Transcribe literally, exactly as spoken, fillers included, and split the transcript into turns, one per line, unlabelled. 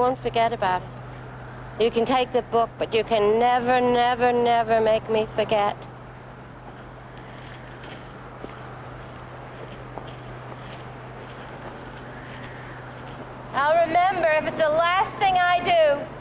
won't forget about it. You can take the book, but you can never, never, never make me forget. I'll remember if it's the last thing I do.